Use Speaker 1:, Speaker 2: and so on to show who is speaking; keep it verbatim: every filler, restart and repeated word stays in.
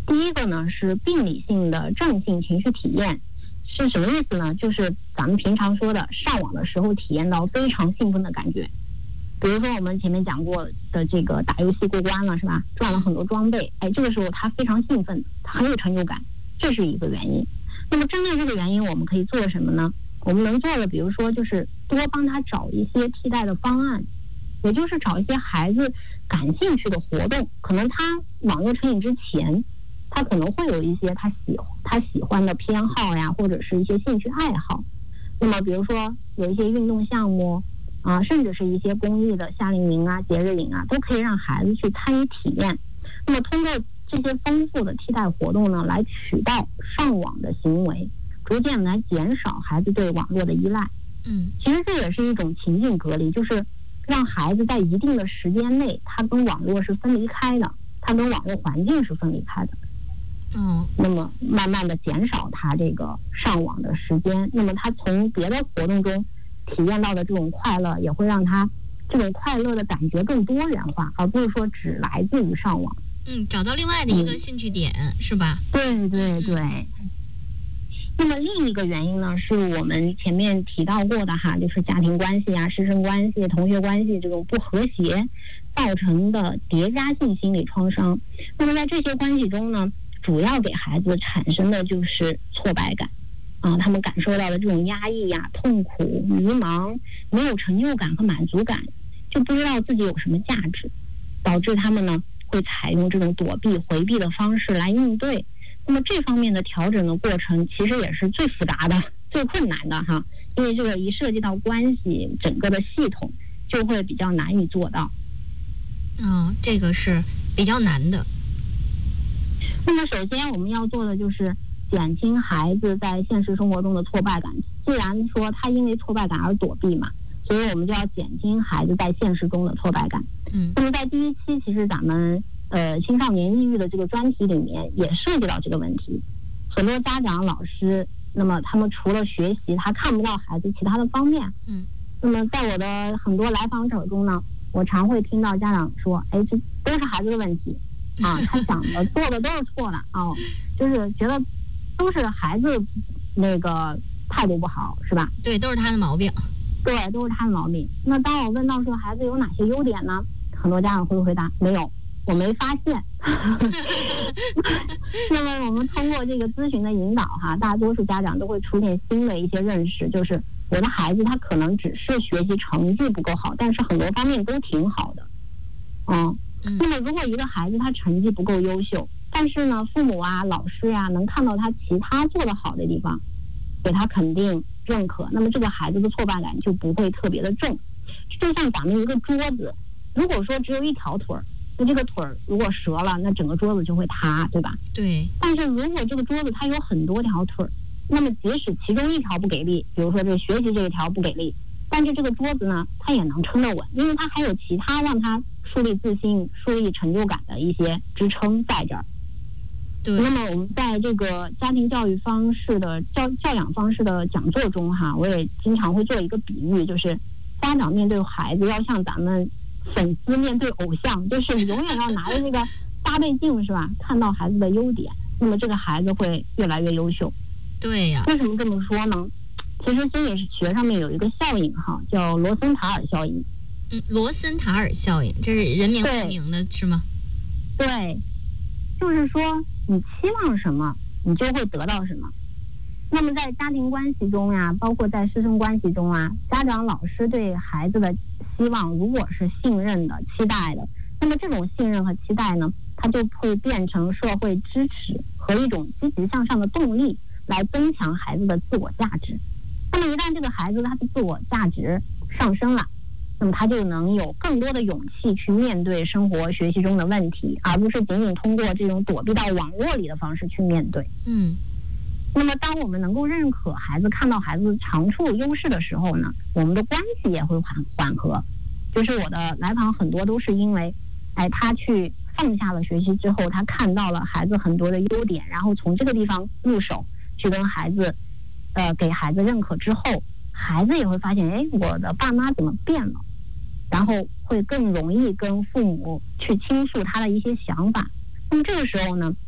Speaker 1: 第一个呢是病理性的正性情绪体验，是什么意思呢？就是咱们平常说的上网的时候体验到非常兴奋的感觉。比如说我们前面讲过的这个打游戏过关了是吧，赚了很多装备，哎，这个时候他非常兴奋，他很有成就感，这是一个原因。那么针对这个原因我们可以做什么呢？我们能做的比如说就是多帮他找一些替代的方案，也就是找一些孩子感兴趣的活动。可能他网络成瘾之前他可能会有一些他喜他喜欢的偏好呀，或者是一些兴趣爱好。那么比如说有一些运动项目啊，甚至是一些公益的夏令营啊、节日营啊，都可以让孩子去参与体验。那么通过这些丰富的替代活动呢，来取代上网的行为，逐渐来减少孩子对网络的依赖。
Speaker 2: 嗯，
Speaker 1: 其实这也是一种情境隔离，就是让孩子在一定的时间内，他跟网络是分离开的，他跟网络环境是分离开的。
Speaker 2: 嗯，
Speaker 1: 那么慢慢的减少他这个上网的时间，那么他从别的活动中体验到的这种快乐，也会让他这种快乐的感觉更多元化，而不是说只来自于上网。
Speaker 2: 嗯，找到另外的一个兴趣点、嗯、是吧？
Speaker 1: 对对对。那么另一个原因呢，是我们前面提到过的哈，就是家庭关系啊、师生关系、同学关系这种不和谐造成的叠加性心理创伤。那么在这些关系中呢，主要给孩子产生的就是挫败感啊，他们感受到的这种压抑呀、痛苦、迷茫、没有成就感和满足感，就不知道自己有什么价值，导致他们呢会采用这种躲避、回避的方式来应对。那么这方面的调整的过程其实也是最复杂的、最困难的哈，因为这个一涉及到关系，整个的系统就会比较难以做到。
Speaker 2: 哦，这个是比较难的。
Speaker 1: 那么首先我们要做的就是减轻孩子在现实生活中的挫败感。既然说他因为挫败感而躲避嘛，所以我们就要减轻孩子在现实中的挫败感。
Speaker 2: 嗯，
Speaker 1: 那么在第一期其实咱们呃青少年抑郁的这个专题里面也涉及到这个问题。很多家长老师，那么他们除了学习，他看不到孩子其他的方面。
Speaker 2: 嗯，
Speaker 1: 那么在我的很多来访者中呢，我常会听到家长说，哎，这都是孩子的问题啊，他想的做的都是错的啊，就是觉得都是孩子那个态度不好，是吧？
Speaker 2: 对，都是他的毛病。
Speaker 1: 对，都是他的毛病。那当我问到说孩子有哪些优点呢？很多家长会回答没有，我没发现。那么我们通过这个咨询的引导哈，大多数家长都会出现新的一些认识，就是我的孩子他可能只是学习成绩不够好，但是很多方面都挺好的。嗯，那么如果一个孩子他成绩不够优秀，但是呢父母啊老师呀、啊、能看到他其他做得好的地方，给他肯定认可，那么这个孩子的挫败感就不会特别的重。就像咱们一个桌子，如果说只有一条腿儿，那这个腿儿如果折了，那整个桌子就会塌，对吧？
Speaker 2: 对。
Speaker 1: 但是如果这个桌子它有很多条腿儿，那么即使其中一条不给力，比如说这个学习这一条不给力，但是这个桌子呢它也能撑得稳，因为它还有其他让它树立自信、树立成就感的一些支撑在这儿。
Speaker 2: 对。
Speaker 1: 那么我们在这个家庭教育方式的教教养方式的讲座中哈，我也经常会做一个比喻，就是家长面对孩子要像咱们粉丝面对偶像，就是永远要拿着这个大倍镜是吧，看到孩子的优点，那么这个孩子会越来越优秀。
Speaker 2: 对呀。
Speaker 1: 为什么这么说呢？其实心理学上面有一个效应哈，叫罗森塔尔效应。
Speaker 2: 嗯，罗森塔尔效应，这是人名不明的是吗？
Speaker 1: 对，就是说你期望什么，你就会得到什么。那么在家庭关系中呀，包括在师生关系中啊，家长老师对孩子的希望如果是信任的、期待的，那么这种信任和期待呢，它就会变成社会支持和一种积极向上的动力，来增强孩子的自我价值。那么一旦这个孩子他的自我价值上升了，那么他就能有更多的勇气去面对生活学习中的问题，而不是仅仅通过这种躲避到网络里的方式去面对。
Speaker 2: 嗯。
Speaker 1: 那么当我们能够认可孩子、看到孩子长处优势的时候呢，我们的关系也会缓缓和。就是我的来访很多都是因为，哎，他去放下了学习之后，他看到了孩子很多的优点，然后从这个地方入手去跟孩子，呃，给孩子认可之后，孩子也会发现，哎，我的爸妈怎么变了，然后会更容易跟父母去倾诉他的一些想法。那么这个时候呢，